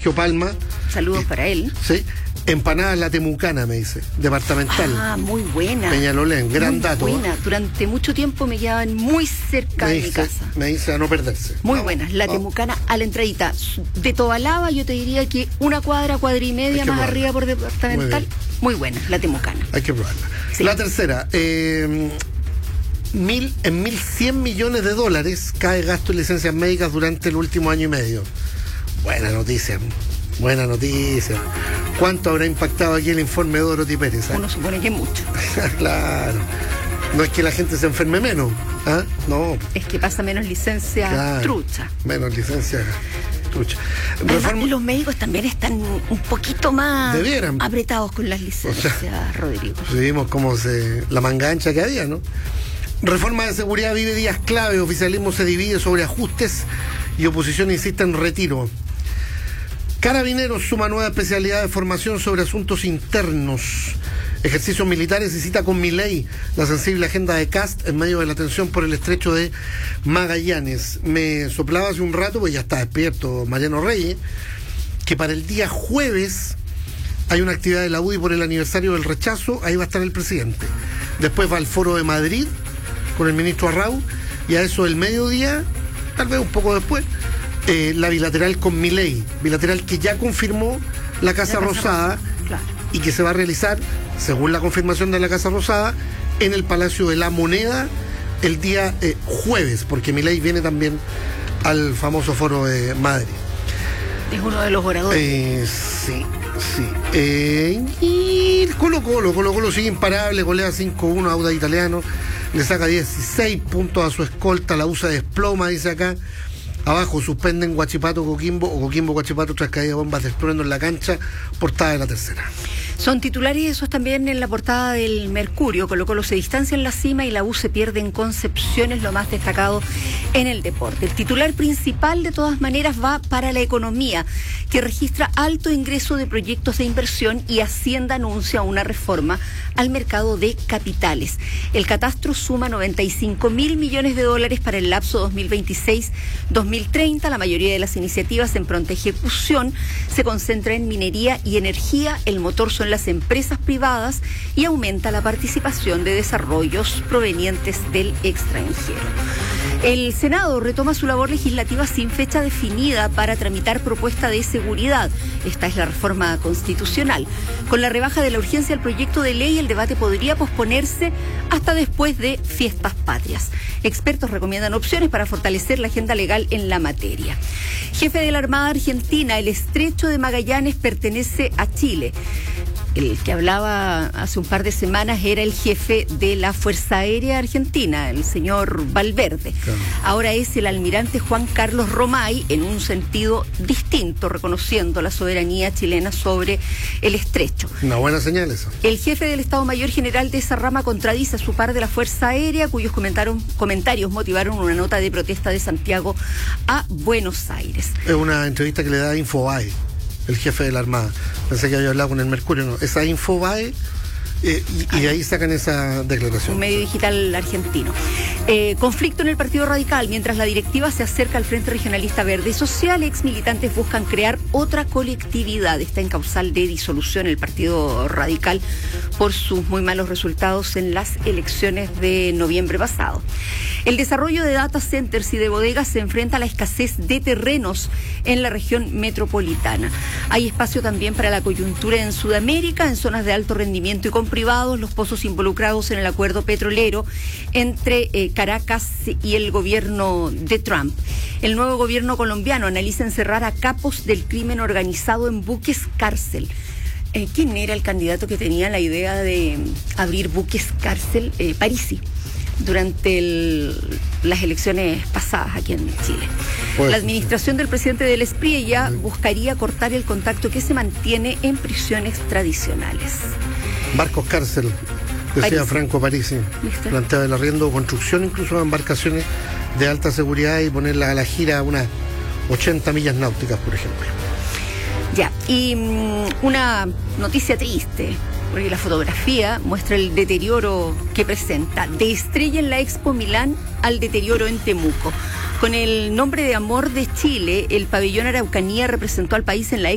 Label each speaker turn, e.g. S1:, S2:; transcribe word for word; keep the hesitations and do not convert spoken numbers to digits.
S1: Sergio Palma.
S2: Saludos para él.
S1: Sí. Empanadas La Temucana, me dice, departamental.
S2: Ah, muy buena.
S1: Peñalolén, gran
S2: muy
S1: dato.
S2: buena. Durante mucho tiempo me quedaban muy cerca
S1: me
S2: de
S1: dice,
S2: mi casa.
S1: Me dice a no perderse.
S2: Muy
S1: vamos,
S2: buenas. La
S1: vamos.
S2: Temucana a la entradita. De Tobalaba yo te diría que una cuadra, cuadra y media más
S1: probarla.
S2: arriba por departamental. Muy, muy buena, La Temucana.
S1: Hay que probarla.
S2: Sí.
S1: La tercera, eh, mil, en mil cien millones de dólares cae gasto en licencias médicas durante el último año y medio. Buena noticia. Buena noticia. ¿Cuánto habrá impactado aquí el informe de Dorothy Pérez? ¿eh?
S2: Uno supone que mucho.
S1: Claro. No es que la gente se enferme menos. ¿Ah? No.
S2: Es que pasa menos licencia
S1: Claro.
S2: trucha.
S1: Menos licencia trucha.
S2: Además,
S1: Reforma-
S2: los médicos también están un poquito más
S1: Debieran.
S2: apretados con las licencias,
S1: O sea,
S2: Rodrigo.
S1: Vimos cómo se, la mangancha que había, ¿no? Reforma de seguridad vive días clave. Oficialismo se divide sobre ajustes y oposición insiste en retiro. Carabineros suma nueva especialidad de formación sobre asuntos internos. Ejercicios militares y cita con Milei la sensible agenda de Kast en medio de la tensión por el estrecho de Magallanes. Me soplaba hace un rato, pues ya está despierto Mariano Reyes, que para el día jueves hay una actividad de la U D I por el aniversario del rechazo. Ahí va a estar el presidente. Después va al Foro de Madrid con el ministro Arrau, y a eso del mediodía, tal vez un poco después, eh, la bilateral con Milei, bilateral que ya confirmó la Casa,
S2: La Casa
S1: Rosada,
S2: Rosada, claro.
S1: y que se va a realizar, según la confirmación de la Casa Rosada, en el Palacio de la Moneda el día eh, jueves, porque Milei viene también al famoso Foro de Madrid.
S2: Es uno de los oradores.
S1: Eh, sí, sí. Eh, y Colo Colo, Colo Colo sigue imparable, golea cinco uno a Audax Italiano, le saca dieciséis puntos a su escolta, la usa de desploma, dice acá. Abajo suspenden Huachipato Coquimbo o Coquimbo Huachipato tras caída de bombas de estruendo en la cancha, portada de La Tercera.
S2: Son titulares esos también en la portada del Mercurio. Colo Colo se distancia en la cima y la U se pierde en Concepción, es lo más destacado en el deporte. El titular principal, de todas maneras, va para la economía, que registra alto ingreso de proyectos de inversión y Hacienda anuncia una reforma al mercado de capitales. El catastro suma noventa y cinco mil millones de dólares para el lapso dos mil veintiséis dos mil treinta. La mayoría de las iniciativas en pronta ejecución se concentra en minería y energía. El motor son las empresas privadas y aumenta la participación de desarrollos provenientes del extranjero. El Senado retoma su labor legislativa sin fecha definida para tramitar propuesta de seguridad. Esta es la reforma constitucional. Con la rebaja de la urgencia del proyecto de ley, el debate podría posponerse hasta después de fiestas patrias. Expertos recomiendan opciones para fortalecer la agenda legal en la materia. Jefe de la Armada Argentina, el estrecho de Magallanes pertenece a Chile. El que hablaba hace un par de semanas era el jefe de la Fuerza Aérea Argentina, el señor Valverde. Claro. Ahora es el almirante Juan Carlos Romay, en un sentido distinto, reconociendo la soberanía chilena sobre el estrecho.
S1: Una buena señal eso.
S2: El jefe del Estado Mayor General de esa rama contradice a su par de la Fuerza Aérea, cuyos comentarios motivaron una nota de protesta de Santiago a Buenos Aires.
S1: Es una entrevista que le da Infobae, el jefe de la Armada. Pensé que había hablado con el Mercurio, no. Esa Infobae, eh, y, y de ahí sacan esa declaración.
S2: Un medio digital argentino. Eh, conflicto en el Partido Radical. Mientras la directiva se acerca al Frente Regionalista Verde y Social, ex militantes buscan crear otra colectividad. Está en causal de disolución el Partido Radical por sus muy malos resultados en las elecciones de noviembre pasado. El desarrollo de data centers y de bodegas se enfrenta a la escasez de terrenos en la región metropolitana. Hay espacio también para la coyuntura en Sudamérica, en zonas de alto rendimiento y con privados, los pozos involucrados en el acuerdo petrolero entre eh, Caracas y el gobierno de Trump. El nuevo gobierno colombiano analiza encerrar a capos del crimen organizado en buques cárcel. Eh, ¿Quién era el candidato que tenía la idea de abrir buques cárcel? Eh, Parisi. Durante el, las elecciones pasadas aquí en Chile. Pues, la administración del presidente del S P R I ya buscaría cortar el contacto que se mantiene en prisiones tradicionales.
S1: Barcos cárcel, decía Parisi. Franco Parisi. Planteaba el arriendo o construcción incluso de embarcaciones de alta seguridad y ponerla a la gira a unas ochenta millas náuticas, por ejemplo.
S2: Ya, y um, una noticia triste, porque la fotografía muestra el deterioro que presenta, de estrella en la Expo Milán al deterioro en Temuco. Con el nombre de Amor de Chile, el pabellón Araucanía representó al país en la